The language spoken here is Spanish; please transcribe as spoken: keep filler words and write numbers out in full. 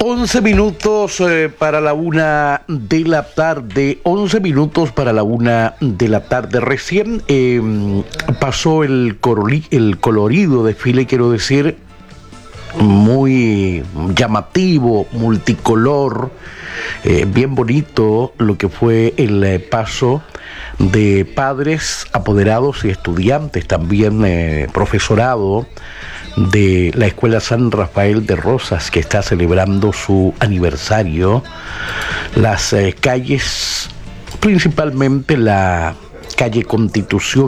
once minutos eh, para la una de la tarde, once minutos para la una de la tarde. Recién eh, pasó el, coroli, el colorido desfile, quiero decir, muy llamativo, multicolor, eh, bien bonito lo que fue el eh, paso de padres, apoderados y estudiantes, también eh, profesorado de la Escuela San Rafael de Rosas, que está celebrando su aniversario. Las eh, calles, principalmente la calle Constitución,